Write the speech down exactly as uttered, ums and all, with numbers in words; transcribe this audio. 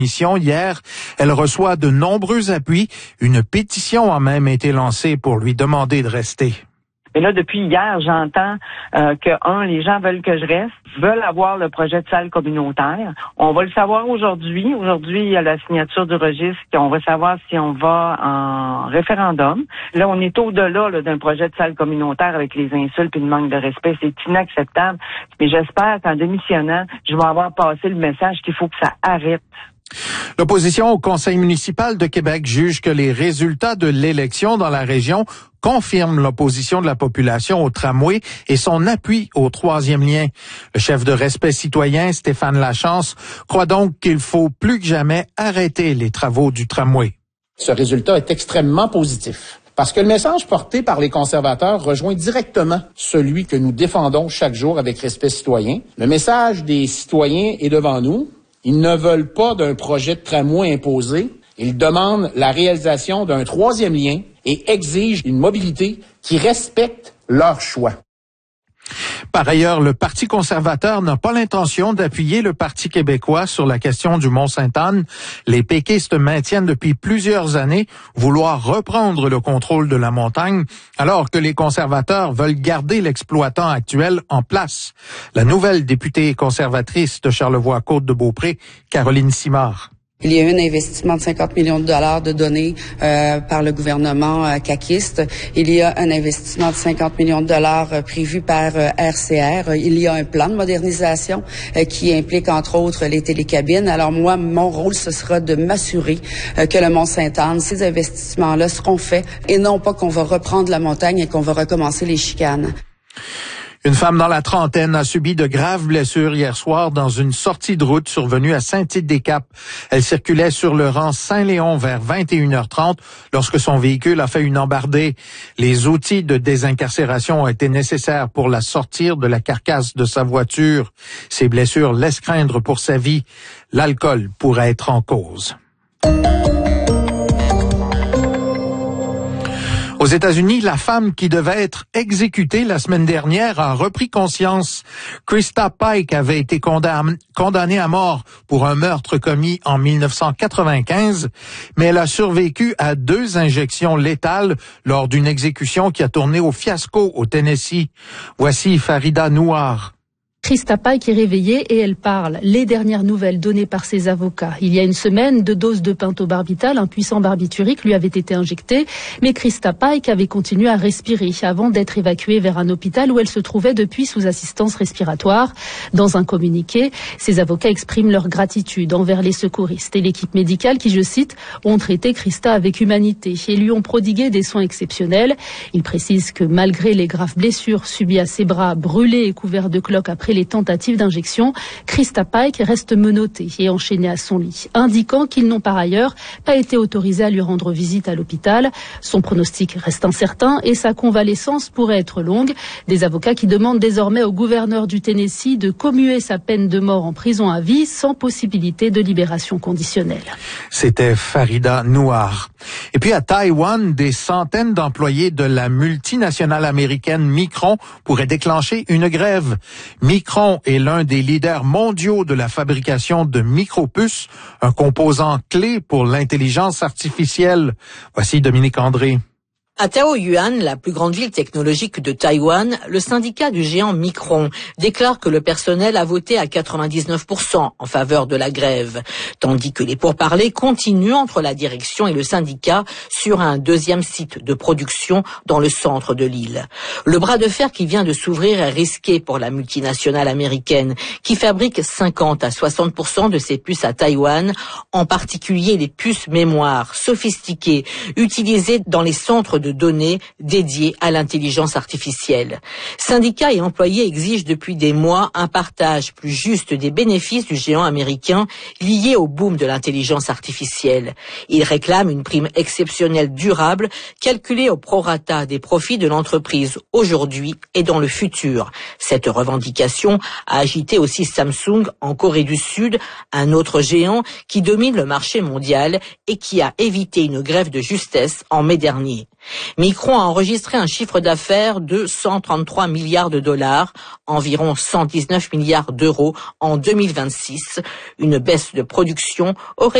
Hier, elle reçoit de nombreux appuis. Une pétition a même été lancée pour lui demander de rester. Et là, depuis hier, j'entends euh, que, un, les gens veulent que je reste, veulent avoir le projet de salle communautaire. On va le savoir aujourd'hui. Aujourd'hui, il y a la signature du registre. On va savoir si on va en référendum. Là, on est au-delà là, d'un projet de salle communautaire avec les insultes et le manque de respect. C'est inacceptable. Mais j'espère qu'en démissionnant, je vais avoir passé le message qu'il faut que ça arrête. L'opposition au Conseil municipal de Québec juge que les résultats de l'élection dans la région confirment l'opposition de la population au tramway et son appui au troisième lien. Le chef de Respect citoyen, Stéphane Lachance, croit donc qu'il faut plus que jamais arrêter les travaux du tramway. Ce résultat est extrêmement positif. Parce que le message porté par les conservateurs rejoint directement celui que nous défendons chaque jour avec Respect citoyen. Le message des citoyens est devant nous. Ils ne veulent pas d'un projet de tramway imposé. Ils demandent la réalisation d'un troisième lien et exigent une mobilité qui respecte leur choix. Par ailleurs, le Parti conservateur n'a pas l'intention d'appuyer le Parti québécois sur la question du Mont-Sainte-Anne. Les péquistes maintiennent depuis plusieurs années vouloir reprendre le contrôle de la montagne, alors que les conservateurs veulent garder l'exploitant actuel en place. La nouvelle députée conservatrice de Charlevoix-Côte-de-Beaupré, Caroline Simard. Il y a eu un investissement de cinquante millions de dollars de donné euh, par le gouvernement euh, caquiste. Il y a un investissement de cinquante millions de dollars euh, prévu par euh, R C R. Il y a un plan de modernisation euh, qui implique entre autres les télécabines. Alors moi, mon rôle, ce sera de m'assurer euh, que le Mont-Sainte-Anne, ces investissements-là seront faits et non pas qu'on va reprendre la montagne et qu'on va recommencer les chicanes. Une femme dans la trentaine a subi de graves blessures hier soir dans une sortie de route survenue à Saint-Tite-des-Caps. Elle circulait sur le rang Saint-Léon vers vingt et une heures trente lorsque son véhicule a fait une embardée. Les outils de désincarcération ont été nécessaires pour la sortir de la carcasse de sa voiture. Ces blessures laissent craindre pour sa vie. L'alcool pourrait être en cause. Aux États-Unis, la femme qui devait être exécutée la semaine dernière a repris conscience. Krista Pike avait été condamnée à mort pour un meurtre commis en mille neuf cent quatre-vingt-quinze, mais elle a survécu à deux injections létales lors d'une exécution qui a tourné au fiasco au Tennessee. Voici Farida Nouar. Krista Pike est réveillée et elle parle. Les dernières nouvelles données par ses avocats. Il y a une semaine, deux doses de pentobarbital, un puissant barbiturique, lui avaient été injectées, mais Krista Pike avait continué à respirer avant d'être évacuée vers un hôpital où elle se trouvait depuis sous assistance respiratoire. Dans un communiqué, ses avocats expriment leur gratitude envers les secouristes et l'équipe médicale qui, je cite, ont traité Krista avec humanité et lui ont prodigué des soins exceptionnels. Ils précisent que malgré les graves blessures subies à ses bras brûlés et couverts de cloques après les tentatives d'injection, Krista Pike reste menottée et enchaînée à son lit, indiquant qu'ils n'ont par ailleurs pas été autorisés à lui rendre visite à l'hôpital. Son pronostic reste incertain et sa convalescence pourrait être longue. Des avocats qui demandent désormais au gouverneur du Tennessee de commuer sa peine de mort en prison à vie sans possibilité de libération conditionnelle. C'était Farida Nouar. Et puis à Taïwan, des centaines d'employés de la multinationale américaine Micron pourraient déclencher une grève. Micron est l'un des leaders mondiaux de la fabrication de micropuces, un composant clé pour l'intelligence artificielle. Voici Dominique André. À Taoyuan, la plus grande ville technologique de Taïwan, le syndicat du géant Micron déclare que le personnel a voté à quatre-vingt-dix-neuf pour cent en faveur de la grève, tandis que les pourparlers continuent entre la direction et le syndicat sur un deuxième site de production dans le centre de l'île. Le bras de fer qui vient de s'ouvrir est risqué pour la multinationale américaine qui fabrique cinquante à soixante pour cent de ses puces à Taïwan, en particulier les puces mémoire sophistiquées utilisées dans les centres de données dédiées à l'intelligence artificielle. Syndicats et employés exigent depuis des mois un partage plus juste des bénéfices du géant américain liés au boom de l'intelligence artificielle. Ils réclament une prime exceptionnelle durable calculée au prorata des profits de l'entreprise aujourd'hui et dans le futur. Cette revendication a agité aussi Samsung en Corée du Sud, un autre géant qui domine le marché mondial et qui a évité une grève de justesse en mai dernier. Micron a enregistré un chiffre d'affaires de cent trente-trois milliards de dollars, environ cent dix-neuf milliards d'euros en deux mille vingt-six. Une baisse de production aurait